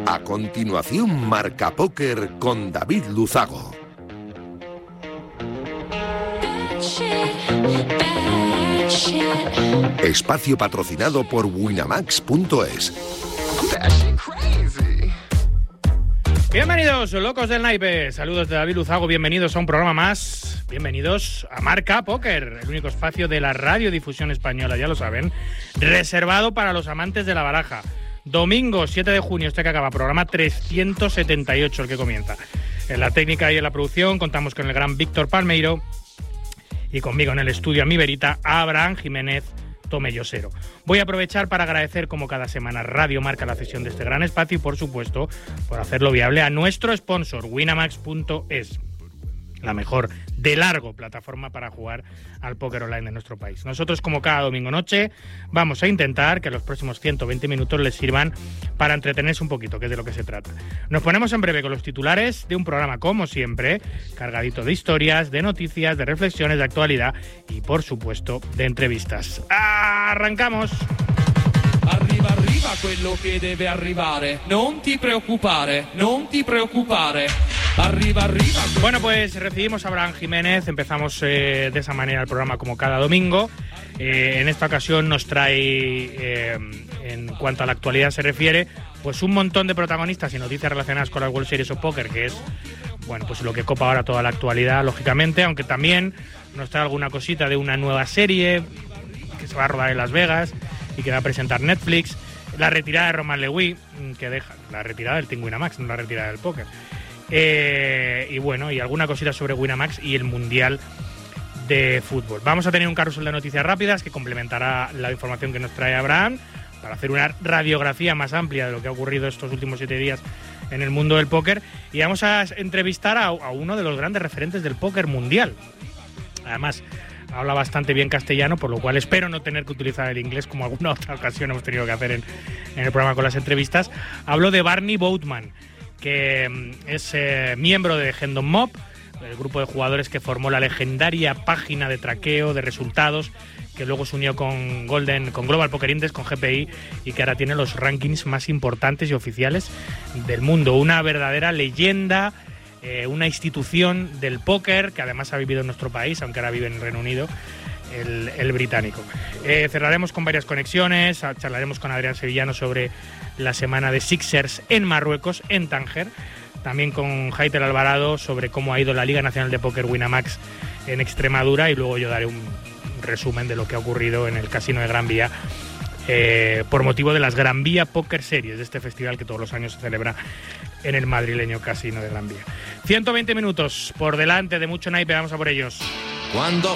A continuación, Marca Póker con David Luzago. Espacio patrocinado por Winamax.es. Bienvenidos, locos del naipe. Saludos de David Luzago, bienvenidos a un programa más. Bienvenidos a Marca Póker, el único espacio de la radiodifusión española, ya lo saben, reservado para los amantes de la baraja. Domingo 7 de junio, este que acaba, programa 378, el que comienza. En la técnica y en la producción contamos con el gran Víctor Palmeiro y conmigo en el estudio a mi verita, Abraham Jiménez Tomellosero. Voy a aprovechar para agradecer, como cada semana, Radio Marca la cesión de este gran espacio y, por supuesto, por hacerlo viable a nuestro sponsor, Winamax.es. La mejor de largo plataforma para jugar al póker online de nuestro país. Nosotros, como cada domingo noche, vamos a intentar que los próximos 120 minutos les sirvan para entretenerse un poquito, que es de lo que se trata. Nos ponemos en breve con los titulares de un programa, como siempre, cargadito de historias, de noticias, de reflexiones, de actualidad y, por supuesto, de entrevistas. ¡Arrancamos! Arriva, arriva quello che deve arrivare. Non ti preoccupare, non ti preoccupare. Arriba, arriba. Bueno, pues recibimos a Abraham Jiménez. Empezamos de esa manera el programa como cada domingo. En esta ocasión nos trae, en cuanto a la actualidad se refiere, pues un montón de protagonistas y noticias relacionadas con las World Series of Poker, que es, bueno, pues lo que copa ahora toda la actualidad, lógicamente, aunque también nos trae alguna cosita de una nueva serie que se va a rodar en Las Vegas y que va a presentar Netflix, la retirada de Roman Lewis, que deja la retirada del Team Winamax, no la retirada del póker. Y bueno, y alguna cosita sobre Winamax y el Mundial de Fútbol. Vamos a tener un carrusel de noticias rápidas que complementará la información que nos trae Abraham para hacer una radiografía más amplia de lo que ha ocurrido estos últimos 7 días en el mundo del póker. Y vamos a entrevistar a uno de los grandes referentes del póker mundial. Además, habla bastante bien castellano, por lo cual espero no tener que utilizar el inglés como alguna otra ocasión hemos tenido que hacer en el programa con las entrevistas. Hablo de Barney Boatman, que es miembro de Hendon Mob, el grupo de jugadores que formó la legendaria página de traqueo de resultados, que luego se unió con Global Poker Index, con GPI, y que ahora tiene los rankings más importantes y oficiales del mundo. Una verdadera leyenda, una institución del póker que además ha vivido en nuestro país, aunque ahora vive en el Reino Unido, el británico. Cerraremos con varias conexiones, charlaremos con Adrián Sevillano sobre la semana de Sixers en Marruecos, en Tánger, también con Jaiter Alvarado sobre cómo ha ido la Liga Nacional de Póker Winamax en Extremadura, y luego yo daré un resumen de lo que ha ocurrido en el Casino de Gran Vía por motivo de las Gran Vía Poker Series, de este festival que todos los años se celebra en el madrileño Casino de Gran Vía. 120 minutos por delante de mucho naipe, vamos a por ellos. Cuando